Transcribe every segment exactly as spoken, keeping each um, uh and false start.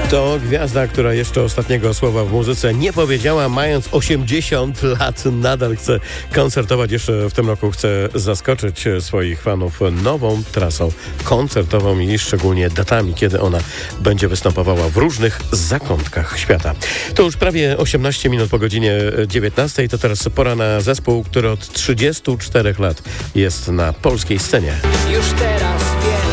To gwiazda, która jeszcze ostatniego słowa w muzyce nie powiedziała, mając osiemdziesiąt lat, nadal chce koncertować. Jeszcze w tym roku chce zaskoczyć swoich fanów nową trasą koncertową i szczególnie datami, kiedy ona będzie występowała w różnych zakątkach świata. To już prawie osiemnaście minut po godzinie dziewiętnastej. To teraz pora na zespół, który od trzydziestu czterech lat jest na polskiej scenie. Już teraz wiem,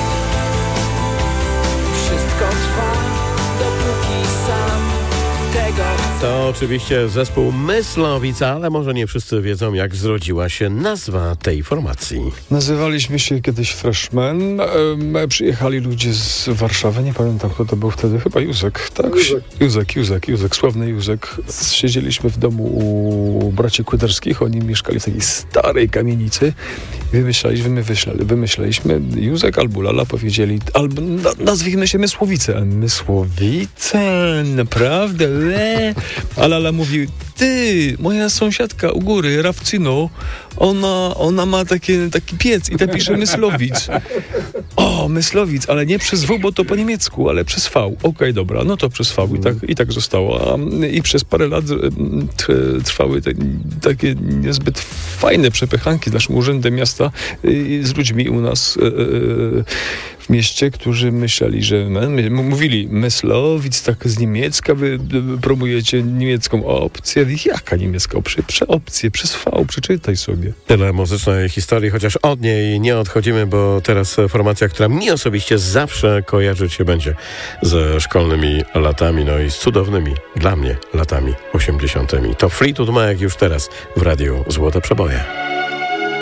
wszystko trwa, dopóki sam tego chcę. To oczywiście zespół Myslowica, ale może nie wszyscy wiedzą, jak zrodziła się nazwa tej formacji. Nazywaliśmy się kiedyś Freshmen. E, przyjechali ludzie z Warszawy, nie pamiętam kto to był wtedy, chyba Józek, tak? Józek, Józek, Józek, Józek sławny Józek. Siedzieliśmy w domu u braci Kłyderskich, oni mieszkali w takiej starej kamienicy. Wymyślaliśmy, wymyślali, wymyślaliśmy, Józek albo Lala powiedzieli, albo na, nazwijmy się Mysłowice. Mysłowice, naprawdę? Le. A Lala mówi, ty, moja sąsiadka u góry, Rawcyno, ona, ona ma takie, taki piec i ta pisze Myslowic. O, Myslowic, ale nie przez W, bo to po niemiecku, ale przez V. Okej, okay, dobra, no to przez V i tak, i tak zostało. A, I przez parę lat trwały te, takie niezbyt fajne przepychanki z naszym urzędem miasta y, z ludźmi u nas y, y, w mieście, którzy myśleli, że my, mówili Myslowic, tak z niemiecka, wy promujecie niemiecką opcję. Jaka niemiecka opcja? Prze opcję, przez V, przeczytaj sobie. Tyle muzycznej historii, chociaż od niej nie odchodzimy, bo teraz formacja, która mnie osobiście zawsze kojarzyć się będzie ze szkolnymi latami, no i z cudownymi dla mnie latami osiemdziesiątymi. To Fleetwood Mac już teraz w radiu Złote Przeboje.